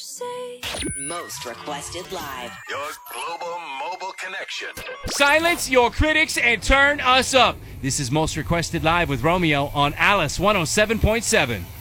say. Most requested live. Your global mobile connection. Silence your critics and turn us up. This is Most Requested Live with Romeo on Alice 107.7.